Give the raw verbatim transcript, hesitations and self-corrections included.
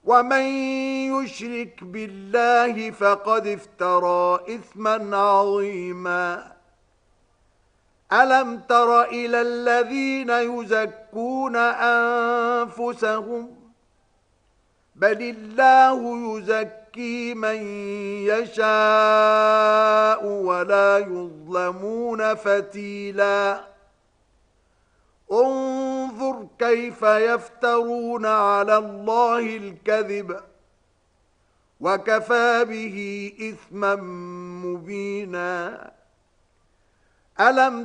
ومن يشرك بالله فقد افترى إثما عظيما ألم تر إلى الذين يزكون أنفسهم بل الله يزكي من يشاء ولا يظلمون فتيلا انظر كيف يفترون على الله الكذب وكفى به إثما مبينا ألم